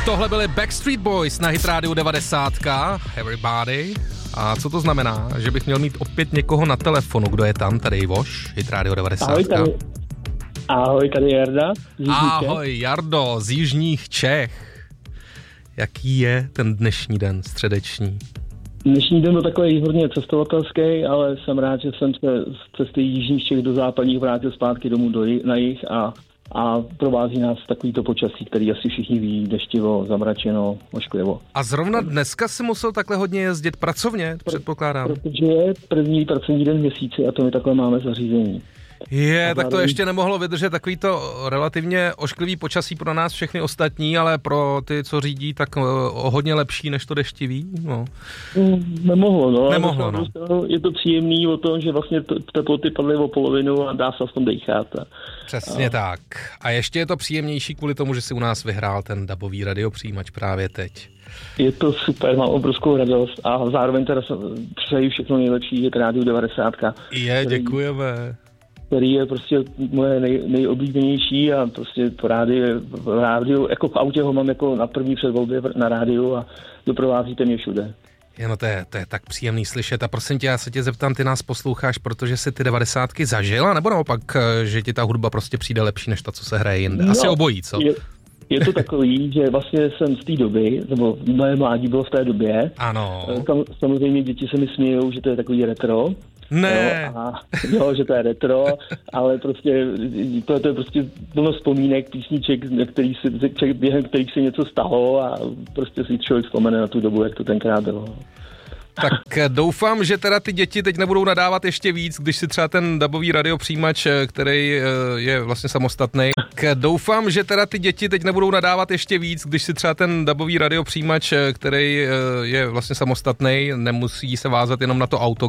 Tohle byly Backstreet Boys na Hit Radio 90. Everybody. A co to znamená? Že bych měl mít opět někoho na telefonu. Kdo je tam? Tady Ivoš, Hit Radio 90. Ahoj, tady Jarda. Ahoj, Jardo, z jižních Čech. Jaký je ten dnešní den, středeční? Dnešní den byl takový hodně cestovatelský, ale jsem rád, že jsem se z cesty jižních Čech do západních vrátil zpátky domů na jih a provází nás takovýto počasí, který asi všichni ví, deštivo, zamračeno, ošklivo. A zrovna dneska si musel takhle hodně jezdit pracovně, předpokládám? Protože je první pracovní den v měsíci a to my takhle máme zařízení. Tak to ještě nemohlo vydržet takovýto relativně ošklivý počasí pro nás všechny ostatní, ale pro ty, co řídí, tak o hodně lepší než to deštivý. No. Nemohlo, no. Je to příjemný o tom, že vlastně teploty padly o polovinu a dá se v tom dejchat. Přesně tak. A ještě je to příjemnější kvůli tomu, že si u nás vyhrál ten dabový radiopřijímač právě teď. Je to super, mám obrovskou radost a zároveň teda přeji všechno nejlepší, je to Rádio 90. Děkujeme. Který je prostě moje nejoblíbenější a prostě to rádio, jako v autě ho mám jako na první předvolbě na rádiu a doprovázíte mě všude. To je tak příjemný slyšet a prosím tě, já se tě zeptám, ty nás posloucháš, protože jsi ty 90 zažil, nebo naopak, že ti ta hudba prostě přijde lepší, než ta, co se hraje jinde? Asi obojí, co? Je to takový, že vlastně jsem z té doby, nebo moje mládí bylo v té době. Ano. Samozřejmě děti se mi smějou, že to je takový retro. Ne. Že to je retro, ale prostě to je prostě plno vzpomínek, písniček, během kterých se něco stalo a prostě si člověk vzpomene na tu dobu, jak to tenkrát bylo. Tak doufám, že teda ty děti teď nebudou nadávat ještě víc, když si třeba ten dabový radiopřijímač, který je vlastně samostatný. Doufám, že teda ty děti teď nebudou nadávat ještě víc, když si třeba ten dabový radiopřijímač, který je vlastně samostatný, nemusí se vázat jenom na to auto,